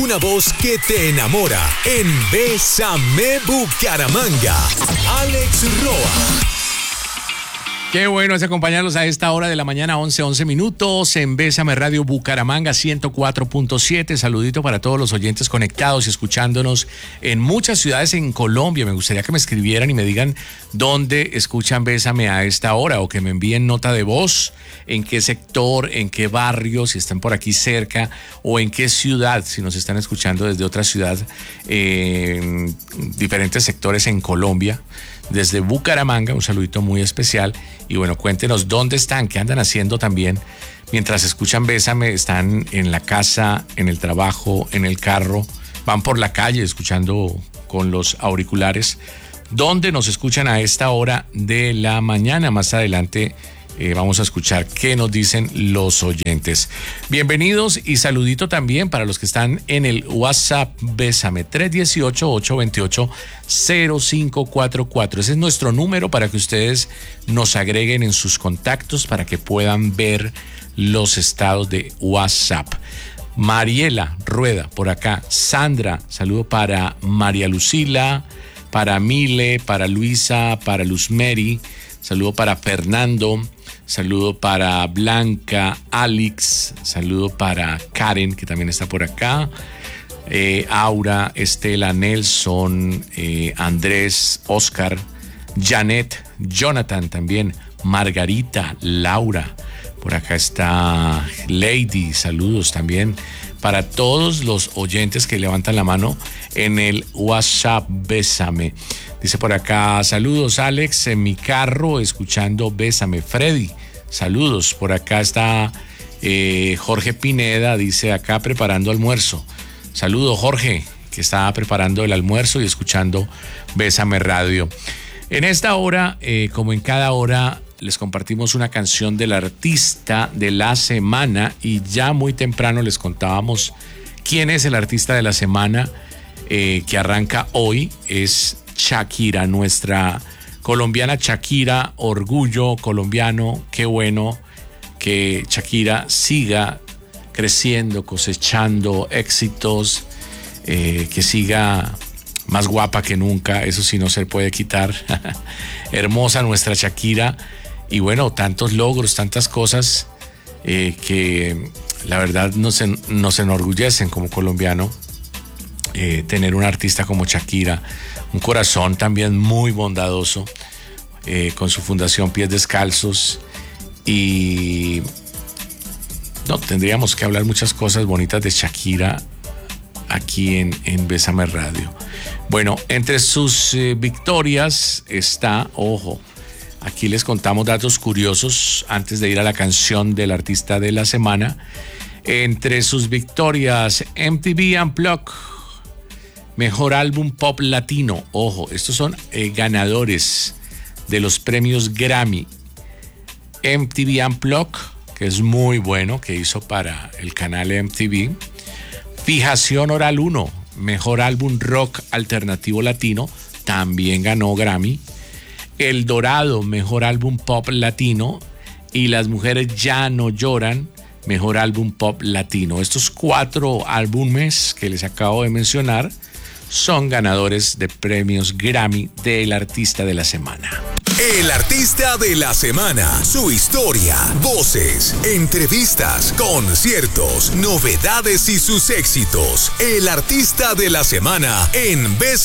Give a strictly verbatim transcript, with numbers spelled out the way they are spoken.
una voz que te enamora en Bésame Bucaramanga. Alex Roa. Qué bueno es acompañarlos a esta hora de la mañana, once, once minutos, en Bésame Radio Bucaramanga ciento cuatro punto siete. Saludito para todos los oyentes conectados y escuchándonos en muchas ciudades en Colombia. Me gustaría que me escribieran y me digan dónde escuchan Bésame a esta hora, o que me envíen nota de voz, en qué sector, en qué barrio, si están por aquí cerca, o en qué ciudad, si nos están escuchando desde otra ciudad, eh, en diferentes sectores en Colombia. Desde Bucaramanga, un saludito muy especial. Y bueno, cuéntenos dónde están, qué andan haciendo también mientras escuchan Bésame. Están en la casa, en el trabajo, en el carro, van por la calle escuchando con los auriculares. ¿Dónde nos escuchan a esta hora de la mañana? Más adelante eh, vamos a escuchar qué nos dicen los oyentes. Bienvenidos y saludito también para los que están en el WhatsApp Bésame, tres uno ocho, ocho dos ocho, cero cinco cuatro cuatro. Ese es nuestro número para que ustedes nos agreguen en sus contactos para que puedan ver los estados de WhatsApp. Mariela Rueda por acá. Sandra, saludo para María Lucila, para Mile, para Luisa, para Luz Mary. Saludo para Fernando, saludo para Blanca, Alex, saludo para Karen, que también está por acá, eh, Aura, Estela, Nelson, eh, Andrés, Oscar, Janet, Jonathan también, Margarita, Laura, por acá está Lady, saludos también para todos los oyentes que levantan la mano en el WhatsApp Bésame. Dice por acá, saludos Alex, en mi carro escuchando Bésame. Freddy, saludos. Por acá está eh, Jorge Pineda, dice acá preparando almuerzo. Saludos Jorge, que está preparando el almuerzo y escuchando Bésame Radio. En esta hora, eh, como en cada hora, les compartimos una canción del artista de la semana, y ya muy temprano les contábamos quién es el artista de la semana eh, que arranca hoy. Es Shakira, nuestra colombiana Shakira, orgullo colombiano. Qué bueno que Shakira siga creciendo, cosechando éxitos, eh, que siga más guapa que nunca, eso sí no se puede quitar. Hermosa nuestra Shakira. Y bueno, tantos logros, tantas cosas eh, que la verdad nos, en, nos enorgullecen como colombiano. Eh, tener un artista como Shakira, un corazón también muy bondadoso, eh, con su fundación Pies Descalzos. Y no, tendríamos que hablar muchas cosas bonitas de Shakira aquí en, en Bésame Radio. Bueno, entre sus eh, victorias está, ojo, aquí les contamos datos curiosos antes de ir a la canción del artista de la semana. Entre sus victorias, M T V Unplugged, mejor álbum pop latino. Ojo, estos son eh, ganadores de los premios Grammy. M T V Unplugged, que es muy bueno, que hizo para el canal M T V. Fijación Oral uno, mejor álbum rock alternativo latino, también ganó Grammy. El Dorado, mejor álbum pop latino. Y Las Mujeres Ya No Lloran, mejor álbum pop latino. Estos cuatro álbumes que les acabo de mencionar son ganadores de premios Grammy del artista de la semana. El artista de la semana, su historia, voces, entrevistas, conciertos, novedades y sus éxitos. El artista de la semana en Bésame.